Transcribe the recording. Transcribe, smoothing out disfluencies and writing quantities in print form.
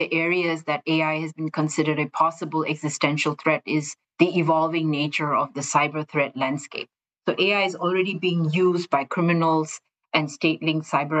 the areas that AI has been considered a possible existential threat is the evolving nature of the cyber threat landscape. So AI is already being used by criminals and state linked cyber